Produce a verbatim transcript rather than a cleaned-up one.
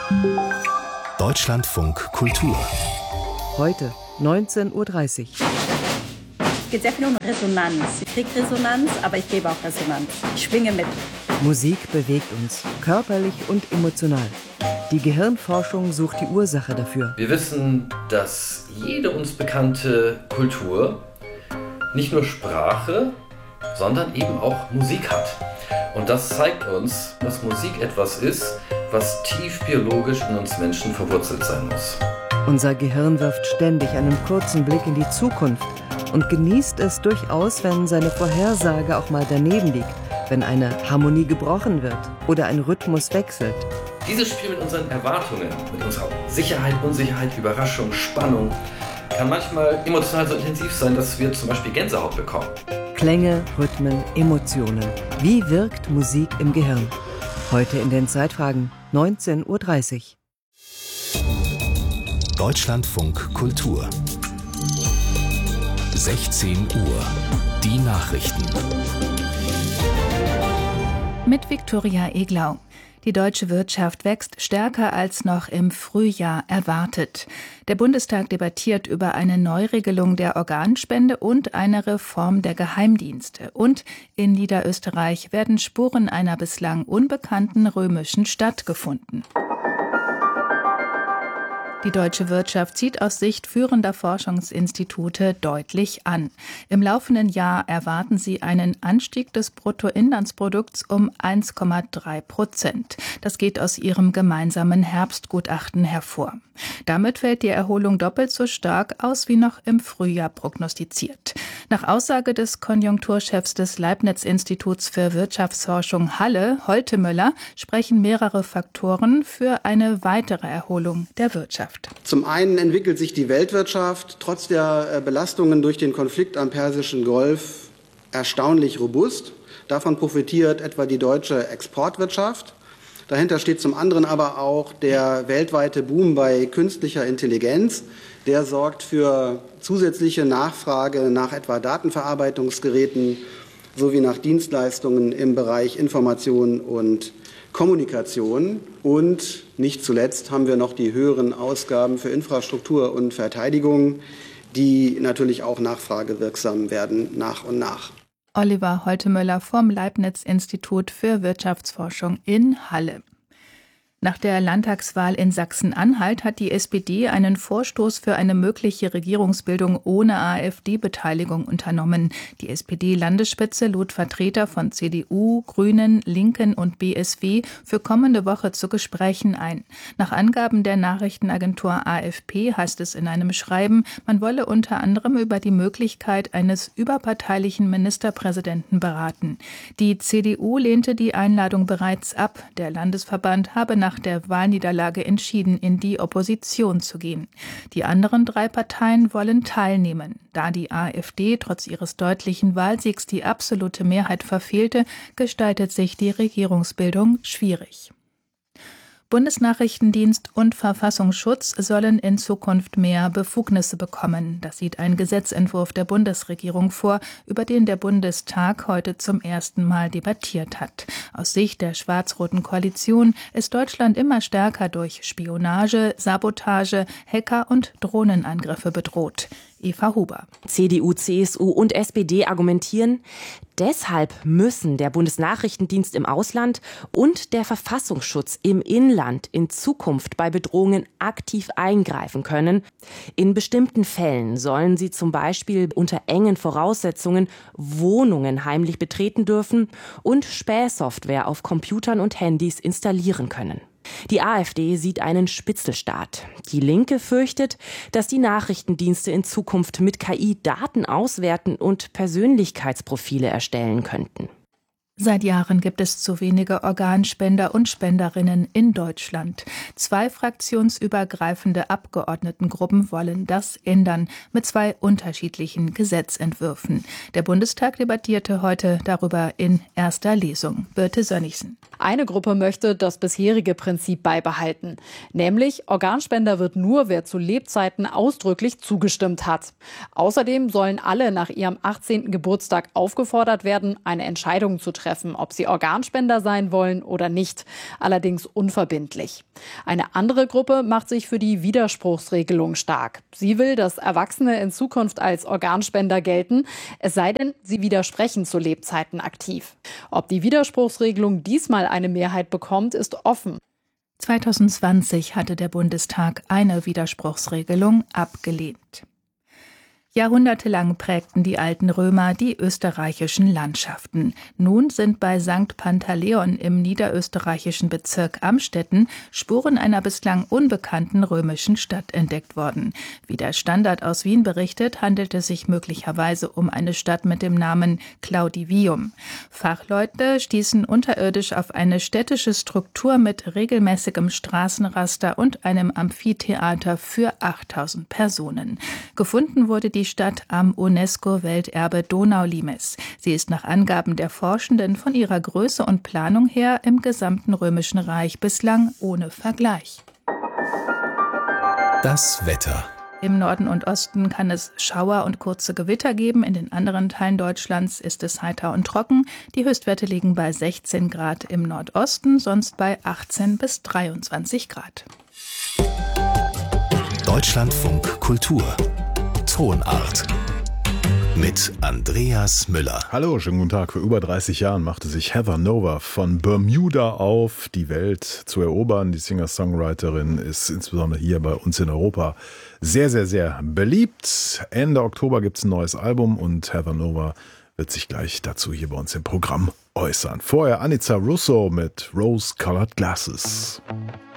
Deutschlandfunk Kultur. Heute neunzehn Uhr dreißig. Es geht sehr viel um Resonanz. Ich kriege Resonanz, aber ich gebe auch Resonanz. Ich schwinge mit. Musik bewegt uns, körperlich und emotional. Die Gehirnforschung sucht die Ursache dafür. Wir wissen, dass jede uns bekannte Kultur nicht nur Sprache, sondern eben auch Musik hat. Und das zeigt uns, dass Musik etwas ist, was tief biologisch in uns Menschen verwurzelt sein muss. Unser Gehirn wirft ständig einen kurzen Blick in die Zukunft und genießt es durchaus, wenn seine Vorhersage auch mal daneben liegt, wenn eine Harmonie gebrochen wird oder ein Rhythmus wechselt. Dieses Spiel mit unseren Erwartungen, mit unserer Sicherheit, Unsicherheit, Überraschung, Spannung, kann manchmal emotional so intensiv sein, dass wir zum Beispiel Gänsehaut bekommen. Klänge, Rhythmen, Emotionen. Wie wirkt Musik im Gehirn? Heute in den Zeitfragen neunzehn Uhr dreißig. Deutschlandfunk Kultur. sechzehn Uhr. Die Nachrichten. Mit Viktoria Eglau. Die deutsche Wirtschaft wächst stärker als noch im Frühjahr erwartet. Der Bundestag debattiert über eine Neuregelung der Organspende und eine Reform der Geheimdienste. Und in Niederösterreich werden Spuren einer bislang unbekannten römischen Stadt gefunden. Die deutsche Wirtschaft zieht aus Sicht führender Forschungsinstitute deutlich an. Im laufenden Jahr erwarten sie einen Anstieg des Bruttoinlandsprodukts um eins Komma drei Prozent. Das geht aus ihrem gemeinsamen Herbstgutachten hervor. Damit fällt die Erholung doppelt so stark aus wie noch im Frühjahr prognostiziert. Nach Aussage des Konjunkturchefs des Leibniz-Instituts für Wirtschaftsforschung Halle, Holtemöller, sprechen mehrere Faktoren für eine weitere Erholung der Wirtschaft. Zum einen entwickelt sich die Weltwirtschaft trotz der Belastungen durch den Konflikt am Persischen Golf erstaunlich robust. Davon profitiert etwa die deutsche Exportwirtschaft. Dahinter steht zum anderen aber auch der weltweite Boom bei künstlicher Intelligenz. Der sorgt für zusätzliche Nachfrage nach etwa Datenverarbeitungsgeräten sowie nach Dienstleistungen im Bereich Information und Kommunikation. Und nicht zuletzt haben wir noch die höheren Ausgaben für Infrastruktur und Verteidigung, die natürlich auch nachfragewirksam werden nach und nach. Oliver Holtemöller vom Leibniz-Institut für Wirtschaftsforschung in Halle. Nach der Landtagswahl in Sachsen-Anhalt hat die S P D einen Vorstoß für eine mögliche Regierungsbildung ohne AfD-Beteiligung unternommen. Die S P D-Landesspitze lud Vertreter von C D U, Grünen, Linken und B S W für kommende Woche zu Gesprächen ein. Nach Angaben der Nachrichtenagentur A F P heißt es in einem Schreiben, man wolle unter anderem über die Möglichkeit eines überparteilichen Ministerpräsidenten beraten. Die C D U lehnte die Einladung bereits ab. Der Landesverband habe nach Nach der Wahlniederlage entschieden, in die Opposition zu gehen. Die anderen drei Parteien wollen teilnehmen. Da die AfD trotz ihres deutlichen Wahlsiegs die absolute Mehrheit verfehlte, gestaltet sich die Regierungsbildung schwierig. Bundesnachrichtendienst und Verfassungsschutz sollen in Zukunft mehr Befugnisse bekommen. Das sieht ein Gesetzentwurf der Bundesregierung vor, über den der Bundestag heute zum ersten Mal debattiert hat. Aus Sicht der schwarz-roten Koalition ist Deutschland immer stärker durch Spionage, Sabotage, Hacker und Drohnenangriffe bedroht. Eva Huber. C D U, C S U und S P D argumentieren, deshalb müssen der Bundesnachrichtendienst im Ausland und der Verfassungsschutz im Inland in Zukunft bei Bedrohungen aktiv eingreifen können. In bestimmten Fällen sollen sie zum Beispiel unter engen Voraussetzungen Wohnungen heimlich betreten dürfen und Spähsoftware auf Computern und Handys installieren können. Die AfD sieht einen Spitzelstaat. Die Linke fürchtet, dass die Nachrichtendienste in Zukunft mit K I Daten auswerten und Persönlichkeitsprofile erstellen könnten. Seit Jahren gibt es zu wenige Organspender und Spenderinnen in Deutschland. Zwei fraktionsübergreifende Abgeordnetengruppen wollen das ändern, mit zwei unterschiedlichen Gesetzentwürfen. Der Bundestag debattierte heute darüber in erster Lesung. Birte Sönnigsen. Eine Gruppe möchte das bisherige Prinzip beibehalten. Nämlich, Organspender wird nur, wer zu Lebzeiten ausdrücklich zugestimmt hat. Außerdem sollen alle nach ihrem achtzehnten Geburtstag aufgefordert werden, eine Entscheidung zu treffen, ob sie Organspender sein wollen oder nicht, allerdings unverbindlich. Eine andere Gruppe macht sich für die Widerspruchsregelung stark. Sie will, dass Erwachsene in Zukunft als Organspender gelten, es sei denn, sie widersprechen zu Lebzeiten aktiv. Ob die Widerspruchsregelung diesmal eine Mehrheit bekommt, ist offen. zwanzig zwanzig hatte der Bundestag eine Widerspruchsregelung abgelehnt. Jahrhundertelang prägten die alten Römer die österreichischen Landschaften. Nun sind bei Sankt Pantaleon im niederösterreichischen Bezirk Amstetten Spuren einer bislang unbekannten römischen Stadt entdeckt worden. Wie der Standard aus Wien berichtet, handelt es sich möglicherweise um eine Stadt mit dem Namen Claudivium. Fachleute stießen unterirdisch auf eine städtische Struktur mit regelmäßigem Straßenraster und einem Amphitheater für achttausend Personen. Gefunden wurde die Die Stadt am UNESCO-Welterbe Donaulimes. Sie ist nach Angaben der Forschenden von ihrer Größe und Planung her im gesamten Römischen Reich bislang ohne Vergleich. Das Wetter. Im Norden und Osten kann es Schauer und kurze Gewitter geben. In den anderen Teilen Deutschlands ist es heiter und trocken. Die Höchstwerte liegen bei sechzehn Grad im Nordosten, sonst bei achtzehn bis dreiundzwanzig Grad. Deutschlandfunk Kultur. Tonart mit Andreas Müller. Hallo, schönen guten Tag. Vor über dreißig Jahren machte sich Heather Nova von Bermuda auf, die Welt zu erobern. Die Singer-Songwriterin ist insbesondere hier bei uns in Europa sehr, sehr, sehr beliebt. Ende Oktober gibt es ein neues Album und Heather Nova wird sich gleich dazu hier bei uns im Programm äußern. Vorher Anica Russo mit Rose-Colored Glasses.